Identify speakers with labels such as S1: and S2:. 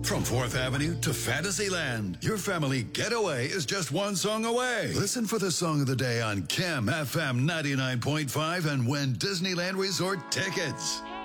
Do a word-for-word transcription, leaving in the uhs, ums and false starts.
S1: From fourth Avenue to Fantasyland, your family getaway is just one song away. Listen for the song of the day on Kim F M ninety-nine point five and win Disneyland Resort tickets.